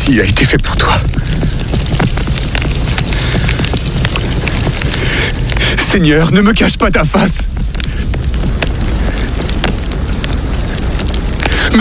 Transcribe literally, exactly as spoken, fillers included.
ceci a été fait pour toi. Seigneur, ne me cache pas ta face. Me vois-tu au moins ?